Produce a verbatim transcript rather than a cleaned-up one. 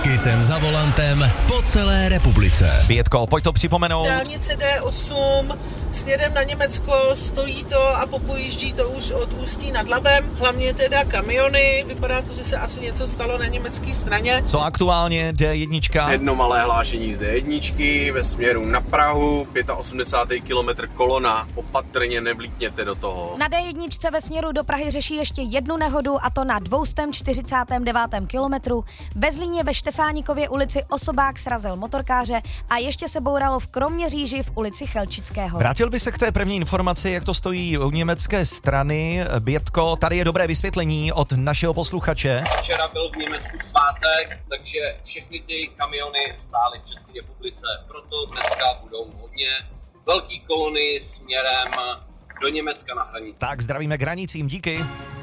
Kysem za volantem po celé republice. Bětko, pojď to připomenout. Dálnice D osm směrem na Německo stojí to a popojíždí to už od Ústí nad Labem. Hlavně teda kamiony. Vypadá to, že se asi něco stalo na německé straně. Co aktuálně D jedna? Jedno malé hlášení z D jedna ve směru na Prahu, osmdesát pět kilometrů kolona, opatrně nevlítněte do toho. Na D jedna ve směru do Prahy řeší ještě jednu nehodu, a to na dvě stě čtyřicet devět kilometru. Ve Zlíně ve Štefánikově ulici osobák srazil motorkáře a ještě se bouralo v Kroměříži v ulici Chelčického. Vrátil by se k té první informaci, jak to stojí u německé strany. Bětko, tady je dobré vysvětlení od našeho posluchače. Včera byl v Německu svátek, takže všechny ty kamiony stály v České republice, proto dneska budou hodně velký kolony směrem do Německa na hranici. Tak zdravíme k hranicím, díky.